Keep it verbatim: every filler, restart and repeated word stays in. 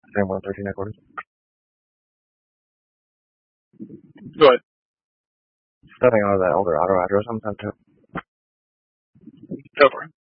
Same one thirteen headquarters. Go ahead. Stepping out of that Eldorado address, I'm sent to. Go for it.